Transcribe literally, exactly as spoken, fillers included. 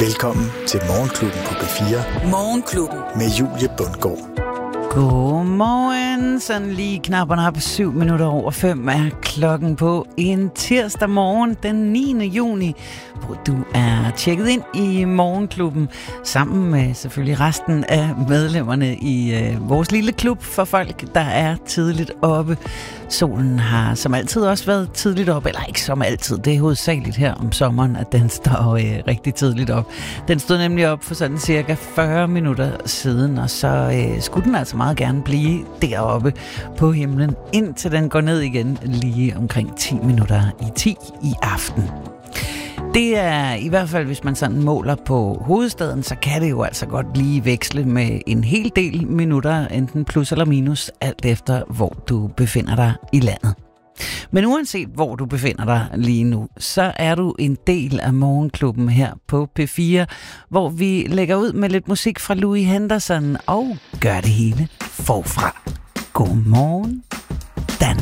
Velkommen til Morgenklubben på P fire. Morgenklubben. Med Julie Bundgaard. Godmorgen. Sådan lige knapperne op syv minutter over fem er klokken på en tirsdag morgen den niende juni, hvor du er tjekket ind i Morgenklubben sammen med selvfølgelig resten af medlemmerne i øh, vores lille klub for folk, der er tidligt oppe. Solen har som altid også været tidligt op, eller ikke som altid, det er hovedsageligt her om sommeren, at den står øh, rigtig tidligt op. Den stod nemlig op for sådan cirka fyrre minutter siden, og så øh, skulle den altså meget gerne blive deroppe på himlen, indtil den går ned igen lige omkring ti minutter i ti i aften. Det er i hvert fald, hvis man sådan måler på hovedstaden, så kan det jo altså godt lige veksle med en hel del minutter, enten plus eller minus, alt efter hvor du befinder dig i landet. Men uanset hvor du befinder dig lige nu, så er du en del af Morgenklubben her på P fire, hvor vi lægger ud med lidt musik fra Louis Henderson og gør det hele forfra. Godmorgen.